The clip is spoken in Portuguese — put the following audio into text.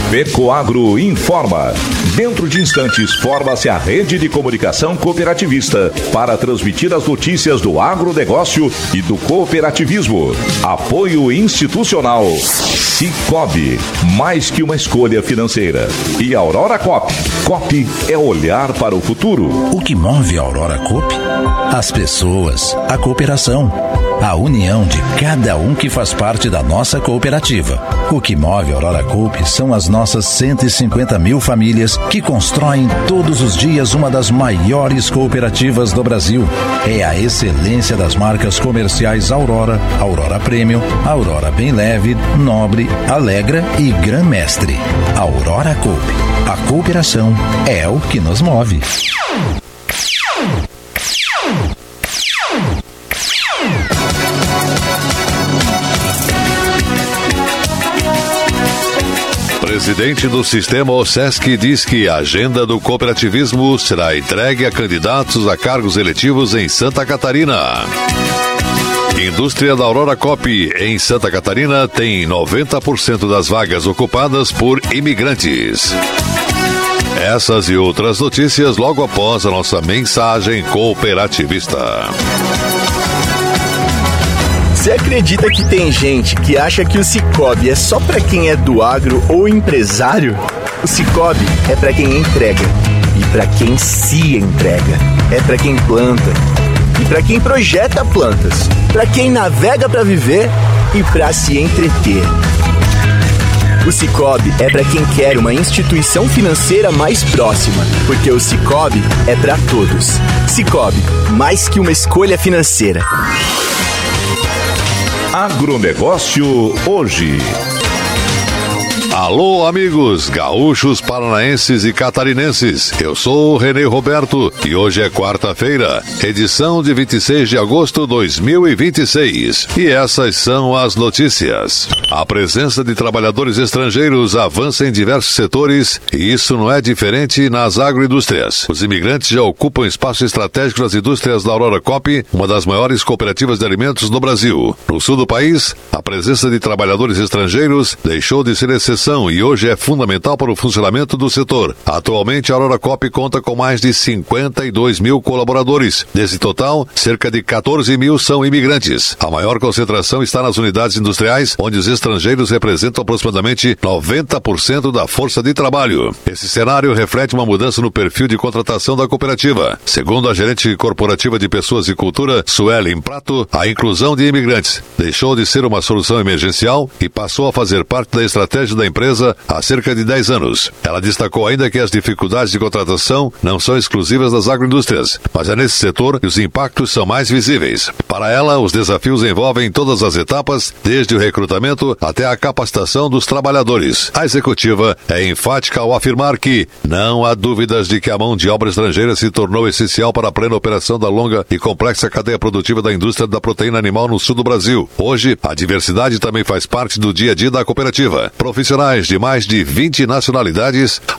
Pecoagro informa. Dentro de instantes, forma-se a rede de comunicação cooperativista para transmitir as notícias do agronegócio e do cooperativismo. Apoio institucional. Cicobi, mais que uma escolha financeira. E Aurora Coop. Coop é olhar para o futuro. O que move a Aurora Coop? As pessoas, a cooperação, a união de cada um que faz parte da nossa cooperativa. O que move a Aurora Coop são as nossas 150 mil famílias que constroem todos os dias uma das maiores cooperativas do Brasil. É a excelência das marcas comerciais Aurora, Aurora Premium, Aurora Bem Leve, Nobre, Alegra e Gran Mestre. Aurora Coop. A cooperação é o que nos move. Presidente do Sistema OSESC diz que a agenda do cooperativismo será entregue a candidatos a cargos eletivos em Santa Catarina. Indústria da Aurora Coop em Santa Catarina tem 90% das vagas ocupadas por imigrantes. Essas e outras notícias logo após a nossa mensagem cooperativista. Você acredita que tem gente que acha que o Cicobi é só pra quem é do agro ou empresário? O Cicobi é pra quem entrega e pra quem se entrega. É pra quem planta e pra quem projeta plantas. Pra quem navega pra viver e pra se entreter. O Cicobi é pra quem quer uma instituição financeira mais próxima, porque o Cicobi é pra todos. Cicobi, mais que uma escolha financeira. Agronegócio hoje. Alô, amigos gaúchos, paranaenses e catarinenses. Eu sou o Renê Roberto e hoje é quarta-feira, edição de 26 de agosto de 2026. E essas são as notícias. A presença de trabalhadores estrangeiros avança em diversos setores e isso não é diferente nas agroindústrias. Os imigrantes já ocupam espaço estratégico nas indústrias da Aurora Coop, uma das maiores cooperativas de alimentos no Brasil. No sul do país, a presença de trabalhadores estrangeiros deixou de ser exceção e hoje é fundamental para o funcionamento do setor. Atualmente, a Aurora Coop conta com mais de 52 mil colaboradores. Desse total, cerca de 14 mil são imigrantes. A maior concentração está nas unidades industriais, onde os estrangeiros representam aproximadamente 90% da força de trabalho. Esse cenário reflete uma mudança no perfil de contratação da cooperativa. Segundo a gerente corporativa de Pessoas e Cultura, Suelen Prato, a inclusão de imigrantes deixou de ser uma solução emergencial e passou a fazer parte da estratégia da empresa há cerca de 10 anos. Ela destacou ainda que as dificuldades de contratação não são exclusivas das agroindústrias, mas é nesse setor que os impactos são mais visíveis. Para ela, os desafios envolvem todas as etapas, desde o recrutamento até a capacitação dos trabalhadores. A executiva é enfática ao afirmar que não há dúvidas de que a mão de obra estrangeira se tornou essencial para a plena operação da longa e complexa cadeia produtiva da indústria da proteína animal no sul do Brasil. Hoje, a diversidade também faz parte do dia a dia da cooperativa. Profissionais de mais de 20 nacionalidades